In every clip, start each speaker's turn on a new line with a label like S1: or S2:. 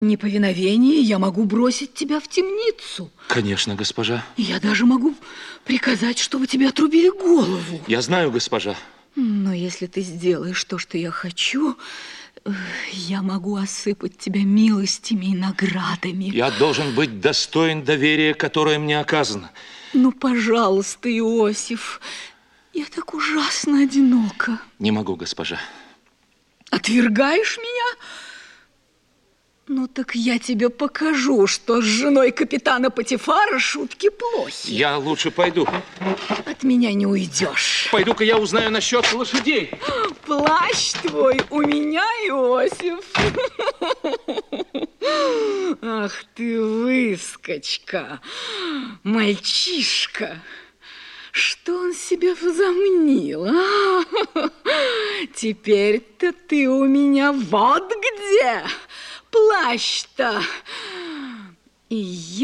S1: неповиновении я могу бросить тебя в темницу.
S2: Конечно, госпожа.
S1: Я даже могу приказать, чтобы тебе отрубили голову.
S2: Я знаю, госпожа.
S1: Но если ты сделаешь то, что я хочу, я могу осыпать тебя милостями и наградами.
S2: Я должен быть достоин доверия, которое мне оказано.
S1: Ну, пожалуйста, Иосиф, я так ужасно одинока.
S2: Не могу, госпожа.
S1: Отвергаешь меня? Ну, так я тебе покажу, что с женой капитана Потифара шутки плохи.
S2: Я лучше пойду.
S1: От меня не уйдешь.
S2: Пойду-ка я узнаю насчет лошадей.
S1: Плащ твой у меня, Иосиф. Ах ты, выскочка, мальчишка. Что он себе возомнил, а? Теперь-то ты у меня вот где. Плащ-то. И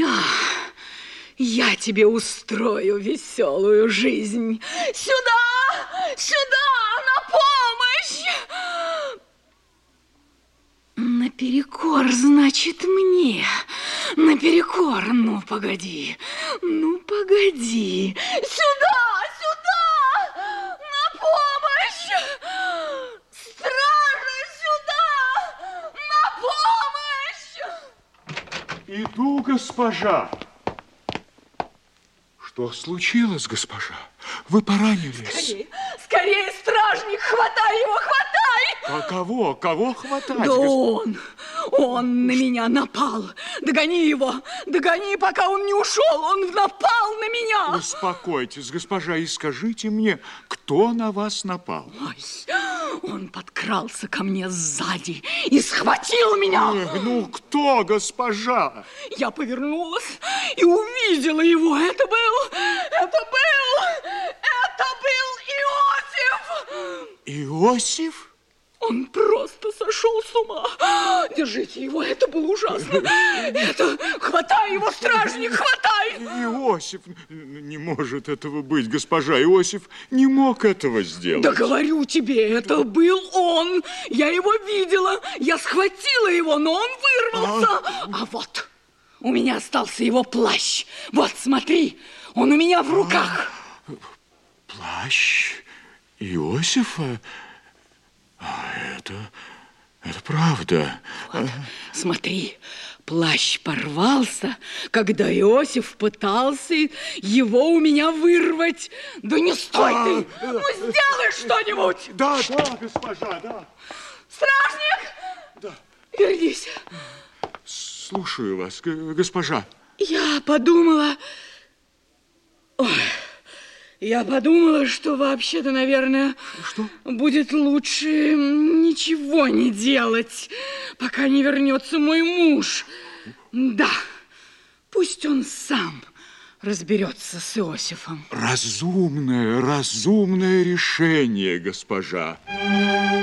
S1: я тебе устрою веселую жизнь. Сюда, сюда, на помощь. Наперекор, значит, мне. Наперекор, ну, погоди. Ну, погоди. Сюда, сюда, на помощь. Стража, сюда, на помощь.
S3: Иду, госпожа. Что случилось, госпожа? Вы поранились?
S1: Скорее, скорее, стражник, хватай его, хватай!
S3: А кого? Кого хватать?
S1: Да он на меня напал. Догони его, догони, пока он не ушел. Он напал на меня.
S3: Успокойтесь, госпожа, и скажите мне, кто на вас напал?
S1: Ой, он подкрался ко мне сзади и схватил меня.
S3: Ну, кто, госпожа?
S1: Я повернулась и увидела его. Это был Иосиф.
S3: Иосиф?
S1: Он просто сошел с ума. Держите его, это было ужасно. Хватай его, стражник, хватай.
S3: Иосиф, не может этого быть, госпожа. Иосиф не мог этого сделать.
S1: Да говорю тебе, это был он. Я его видела, я схватила его, но он вырвался. А вот, у меня остался его плащ. Вот, смотри, он у меня в руках.
S3: Плащ Иосифа? Это правда.
S1: Вот, смотри, плащ порвался, когда Иосиф пытался его у меня вырвать. Да не стой ты! Ну, сделай что-нибудь!
S3: Да, госпожа, да.
S1: Стражник!
S3: Да.
S1: Вернись.
S3: Слушаю вас, госпожа.
S1: Я подумала... Ой... Я подумала, что вообще-то, наверное, будет лучше ничего не делать, пока не вернется мой муж. Да, пусть он сам разберется с Иосифом.
S3: Разумное решение, госпожа.